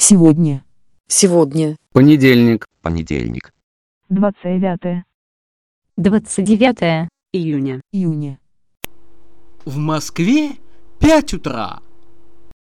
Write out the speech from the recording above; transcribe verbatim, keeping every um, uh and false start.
Сегодня. Сегодня. Понедельник. Понедельник. двадцать девятое. двадцать девятое июня. Июня. В Москве пять утра.